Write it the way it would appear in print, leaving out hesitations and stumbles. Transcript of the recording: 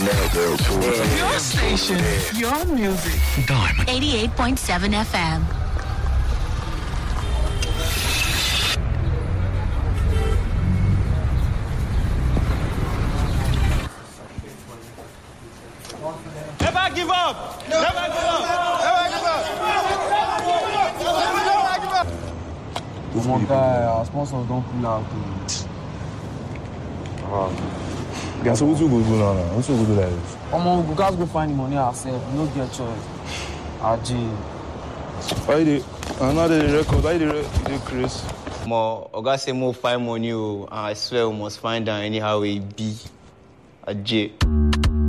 Your station, your music. Diamond 88.7 FM. Never give up! Never give up! Never give up! Never give up! One guy, our sponsors don't pull out. Yeah, so what you go do now? What you go do like this? We guys go find the money ourselves. We don't get choice. RG. Why you another record? Why you Chris? More, Oga say more find money, and I swear we must find out anyhow it be. RG.